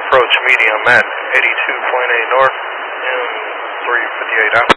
approach medium at 82.8 north and 358 out.